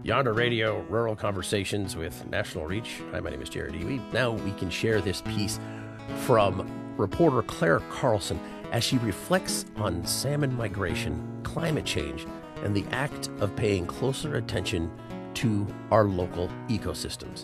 Yonder Radio, Rural Conversations with National Reach. Hi, my name is Jared Ewey. Now we can share this piece from reporter Claire Carlson as she reflects on salmon migration, climate change, and the act of paying closer attention to our local ecosystems.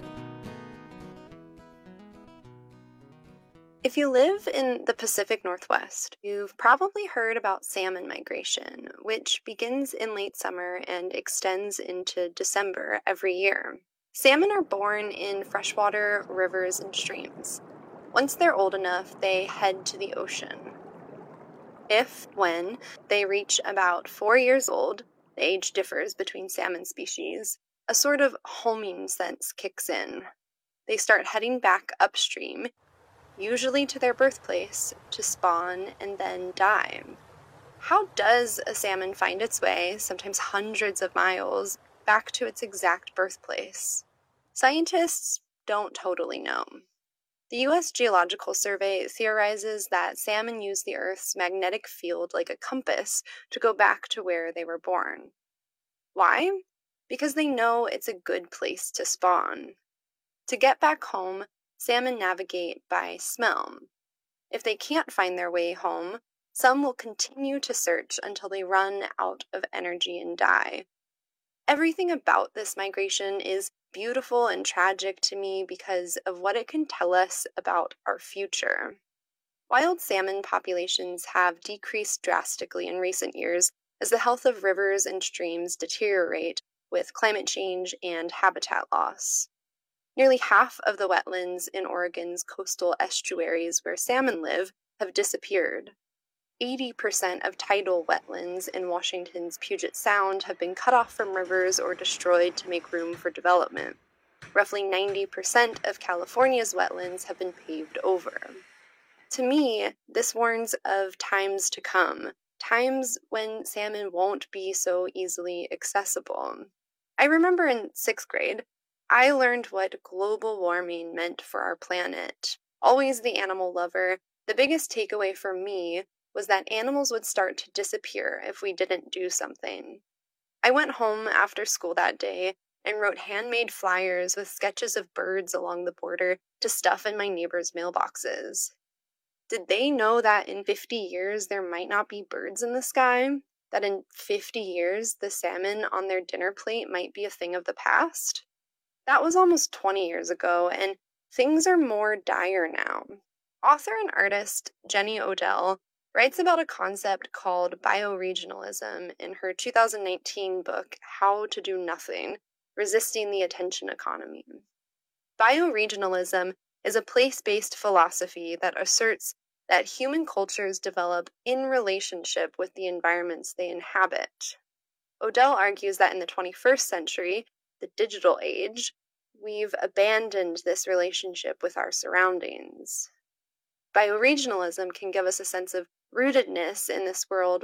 If you live in the Pacific Northwest, you've probably heard about salmon migration, which begins in late summer and extends into December every year. Salmon are born in freshwater rivers and streams. Once they're old enough, they head to the ocean. When they reach about 4 years old, the age differs between salmon species, a sort of homing sense kicks in. They start heading back upstream, usually to their birthplace, to spawn and then die. How does a salmon find its way, sometimes hundreds of miles, back to its exact birthplace? Scientists don't totally know. The U.S. Geological Survey theorizes that salmon use the Earth's magnetic field like a compass to go back to where they were born. Why? Because they know it's a good place to spawn. To get back home, salmon navigate by smell. If they can't find their way home, some will continue to search until they run out of energy and die. Everything about this migration is beautiful and tragic to me because of what it can tell us about our future. Wild salmon populations have decreased drastically in recent years as the health of rivers and streams deteriorate with climate change and habitat loss. Nearly half of the wetlands in Oregon's coastal estuaries where salmon live have disappeared. 80% of tidal wetlands in Washington's Puget Sound have been cut off from rivers or destroyed to make room for development. Roughly 90% of California's wetlands have been paved over. To me, this warns of times to come, times when salmon won't be so easily accessible. I remember in 6th grade, I learned what global warming meant for our planet. Always the animal lover, the biggest takeaway for me was that animals would start to disappear if we didn't do something. I went home after school that day and wrote handmade flyers with sketches of birds along the border to stuff in my neighbors' mailboxes. Did they know that in 50 years there might not be birds in the sky? That in 50 years the salmon on their dinner plate might be a thing of the past? That was almost 20 years ago, and things are more dire now. Author and artist Jenny Odell writes about a concept called bioregionalism in her 2019 book, How to Do Nothing: Resisting the Attention Economy. Bioregionalism is a place-based philosophy that asserts that human cultures develop in relationship with the environments they inhabit. Odell argues that in the 21st century, the digital age, we've abandoned this relationship with our surroundings. Bioregionalism can give us a sense of rootedness in this world